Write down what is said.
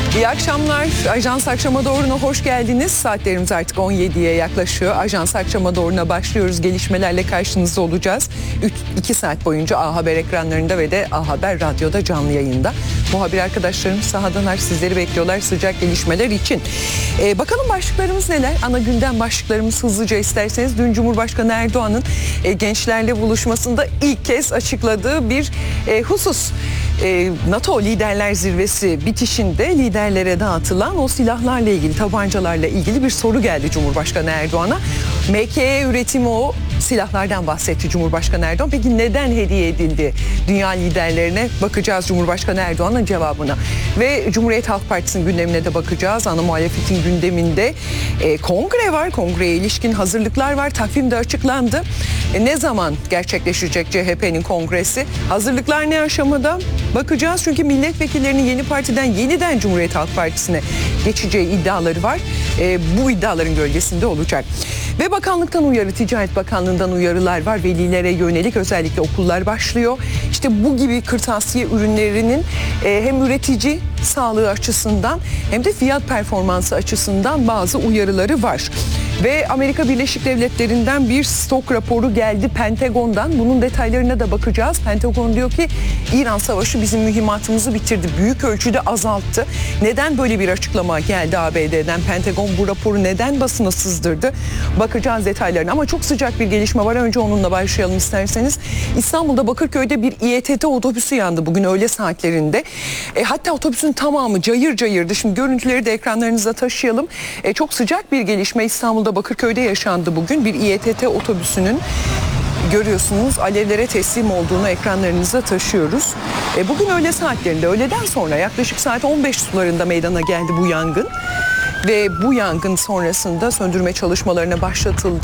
İyi akşamlar. Ajans Akşama Doğru'na hoş geldiniz. Saatlerimiz artık 17'ye yaklaşıyor. Ajans Akşama Doğru'na başlıyoruz. Gelişmelerle karşınızda olacağız. 2 saat boyunca A Haber ekranlarında ve de A Haber Radyo'da canlı yayında. Muhabir arkadaşlarım sahadan sizleri bekliyorlar sıcak gelişmeler için. Bakalım başlıklarımız neler? Ana gündem başlıklarımız hızlıca isterseniz. Dün Cumhurbaşkanı Erdoğan'ın gençlerle buluşmasında ilk kez açıkladığı bir husus. NATO Liderler Zirvesi bitişinde liderlere dağıtılan o silahlarla ilgili, tabancalarla ilgili bir soru geldi Cumhurbaşkanı Erdoğan'a. MKE üretimi o silahlardan bahsetti Cumhurbaşkanı Erdoğan. Peki neden hediye edildi dünya liderlerine? Bakacağız Cumhurbaşkanı Erdoğan'ın cevabına. Ve Cumhuriyet Halk Partisi'nin gündemine de bakacağız. Ana muhalefetin gündeminde kongre var. Kongreye ilişkin hazırlıklar var. Takvim de açıklandı. Ne zaman gerçekleşecek CHP'nin kongresi? Hazırlıklar ne aşamada? Bakacağız çünkü milletvekillerinin yeni partiden yeniden Cumhuriyet Halk Partisi'ne geçeceği iddiaları var. Bu iddiaların gölgesinde olacak. Ve bakanlıktan uyarı, Ticaret Bakanlığı'ndan uyarılar var. Velilere yönelik özellikle okullar başlıyor. İşte bu gibi kırtasiye ürünlerinin hem üretici sağlığı açısından hem de fiyat performansı açısından bazı uyarıları var. Ve Amerika Birleşik Devletleri'nden bir stok raporu geldi Pentagon'dan. Bunun detaylarına da bakacağız. Pentagon diyor ki İran Savaşı bizim mühimmatımızı bitirdi. Büyük ölçüde azalttı. Neden böyle bir açıklama geldi ABD'den? Pentagon bu raporu neden basına sızdırdı? Bakacağız detaylarına ama çok sıcak bir gelişme var. Önce onunla başlayalım isterseniz. İstanbul'da Bakırköy'de bir İETT otobüsü yandı bugün öğle saatlerinde. Hatta otobüsün tamamı cayır cayırdı. Şimdi görüntüleri de ekranlarınıza taşıyalım. Çok sıcak bir gelişme İstanbul'da Bakırköy'de yaşandı bugün. Bir İETT otobüsünün görüyorsunuz alevlere teslim olduğunu ekranlarınıza taşıyoruz. Bugün öğle saatlerinde, öğleden sonra yaklaşık saat 15 sularında meydana geldi bu yangın. Ve bu yangın sonrasında söndürme çalışmalarına başlatıldı.